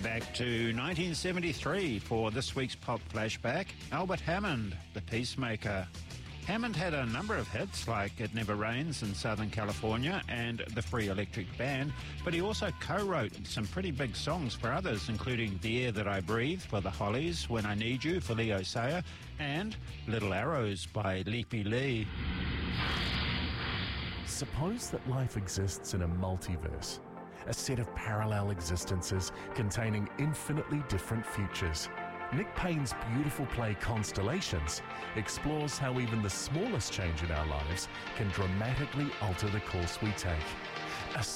Back to 1973 for this week's Pop Flashback. Albert Hammond, The Peacemaker. Hammond had a number of hits like It Never Rains in Southern California and The Free Electric Band, but he also co-wrote some pretty big songs for others, including The Air That I Breathe for the Hollies, When I Need You for Leo Sayer, and Little Arrows by Leafy Lee. Suppose that life exists in a multiverse, a set of parallel existences containing infinitely different futures. Nick Payne's beautiful play Constellations explores how even the smallest change in our lives can dramatically alter the course we take.